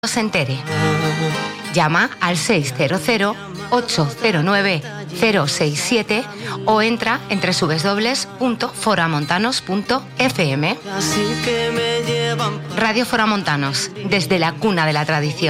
se entere. Llama al 600-809-067 o entra en www.foramontanos.fm. Radio Foramontanos, desde la cuna de la tradición.